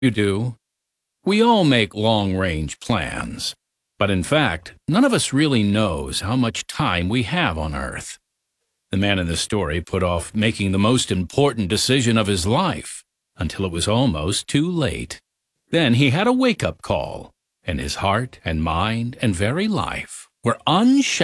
You do. We all make long-range plans. But in fact, none of us really knows how much time we have on Earth. The man in the story put off making the most important decision of his life until it was almost too late. Then he had a wake-up call, and his heart and mind and very life were unshackled.